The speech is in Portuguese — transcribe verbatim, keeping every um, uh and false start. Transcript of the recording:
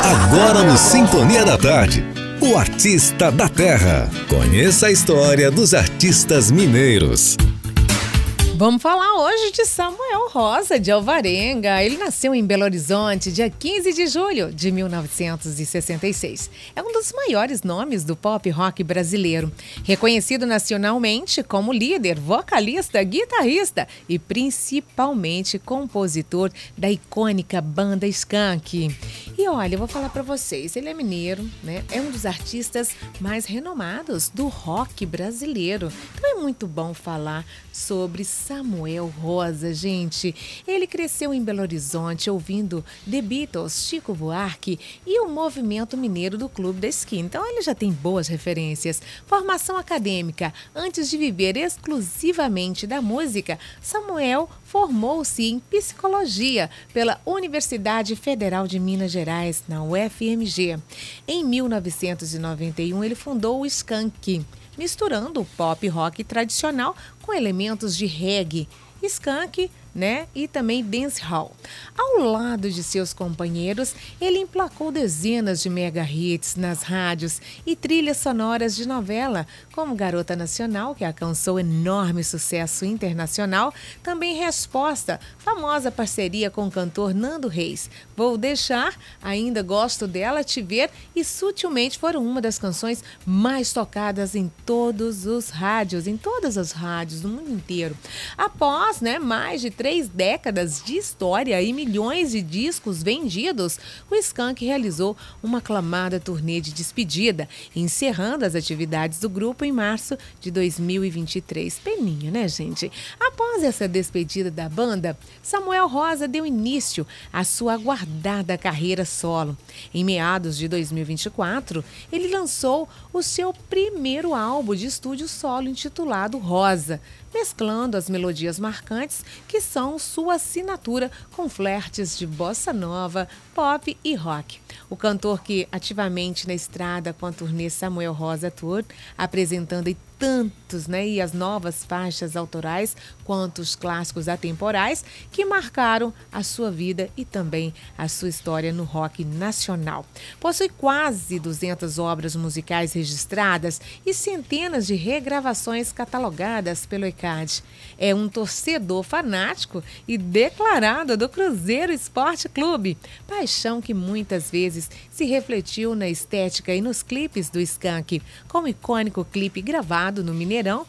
Agora no Sintonia da Tarde, o artista da terra. Conheça a história dos artistas mineiros. Vamos falar hoje de Samuel Rosa, de Alvarenga. Ele nasceu em Belo Horizonte, dia quinze de julho de mil novecentos e sessenta e seis. É um dos maiores nomes do pop rock brasileiro. Reconhecido nacionalmente como líder, vocalista, guitarrista e principalmente compositor da icônica banda Skank. E olha, eu vou falar para vocês, ele é mineiro, né? É um dos artistas mais renomados do rock brasileiro. Então é muito bom falar sobre Samuel Rosa, gente. Ele cresceu em Belo Horizonte ouvindo The Beatles, Chico Buarque e o movimento mineiro do Clube da Esquina. Então ele já tem boas referências. Formação acadêmica. Antes de viver exclusivamente da música, Samuel formou-se em psicologia pela Universidade Federal de Minas Gerais, na U F M G. Em mil novecentos e noventa e um, ele fundou o Skank, misturando o pop rock tradicional com elementos de reggae, Skank, né, e também dancehall. Ao lado de seus companheiros, ele emplacou dezenas de mega hits nas rádios e trilhas sonoras de novela, como Garota Nacional, que alcançou enorme sucesso internacional, também Resposta, famosa parceria com o cantor Nando Reis. Vou Deixar, Ainda Gosto Dela, Te Ver e Sutilmente foram uma das canções mais tocadas em todos os rádios, em todas as rádios do mundo inteiro. Após, né, mais de três décadas de história e milhões de discos vendidos, o Skank realizou uma aclamada turnê de despedida, encerrando as atividades do grupo em março de dois mil e vinte e três. Peninha, né, gente? Após essa despedida da banda, Samuel Rosa deu início à sua aguardada carreira solo. Em meados de dois mil e vinte e quatro, ele lançou o seu primeiro álbum de estúdio solo intitulado Rosa, mesclando as melodias marcantes que são sua assinatura com flertes de bossa nova, pop e rock. O cantor que ativamente na estrada com a turnê Samuel Rosa Tour, apresentando em tantos, né, e as novas faixas autorais quanto os clássicos atemporais que marcaram a sua vida e também a sua história no rock nacional. Possui quase duzentas obras musicais registradas e centenas de regravações catalogadas pelo E C A D. É um torcedor fanático e declarado do Cruzeiro Esporte Clube, paixão que muitas vezes se refletiu na estética e nos clipes do Skank, como o icônico clipe gravado no Mineirão